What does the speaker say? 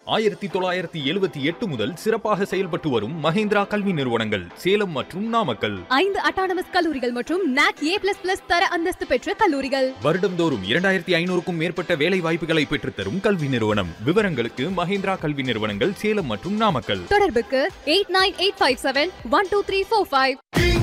1978 முதல் சிறப்பாக செயல்பட்டு வரும் மஹேந்திரா கல்வி நிறுவனங்கள் சேலம் மற்றும் நாமக்கல். 5 அட்டானமஸ் கல்லூரிகள் மற்றும் NAC A++ தர அந்தஸ்து பெற்ற கல்லூரிகள். வருடம்தோறும் 2500க்கும் மேற்பட்ட வேலை வாய்ப்புகளை பெற்றுத்தரும் கல்வி நிறுவனம். விவரங்களுக்கு மஹேந்திரா கல்வி நிறுவனங்கள் சேலம் மற்றும் நாமக்கல். தொடர்புக்கு 8985712345.